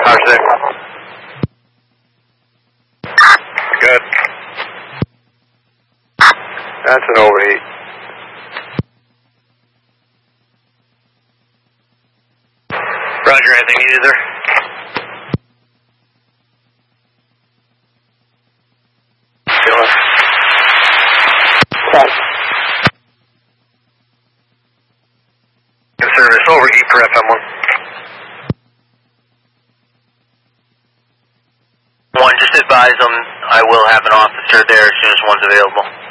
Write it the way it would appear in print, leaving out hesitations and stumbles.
How's it? Good. That's an overheat. Roger, anything needed there? Service, overheat for FM1. One, just advise them I will have an officer there as soon as one's available.